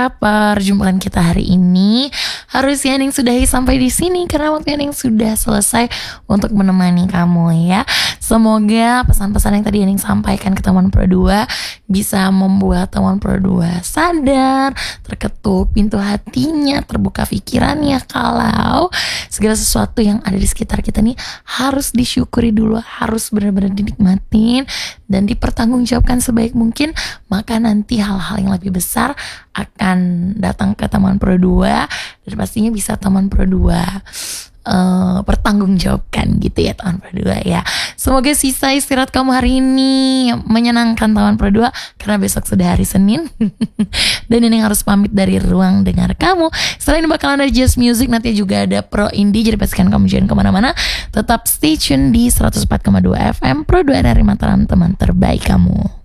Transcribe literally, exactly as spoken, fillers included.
perjumpaan kita hari ini harus Yaning sudahi sampai di sini karena waktu Yaning sudah selesai untuk menemani kamu ya. Semoga pesan-pesan yang tadi Yaning sampaikan ke teman Pro dua bisa membuat teman Pro dua sadar, terketuk pintu hatinya, terbuka pikirannya kalau segala sesuatu yang ada di sekitar kita nih harus disyukuri dulu, harus benar-benar dinikmatin dan dipertanggungjawabkan sebaik mungkin, maka nanti hal-hal yang lebih besar akan datang ke teman Pro dua dan pastinya bisa teman Pro dua uh, pertanggungjawabkan gitu ya teman Pro dua ya. Semoga sisa istirahat kamu hari ini menyenangkan teman Pro dua karena besok sudah hari Senin dan ini harus pamit dari ruang dengar kamu. Selain bakalan ada Just Music, nanti juga ada Pro Indie, jadi pastikan kamu jangan kemana-mana, tetap stay tune di seratus empat koma dua F M Pro dua R R I Mataram, teman terbaik kamu.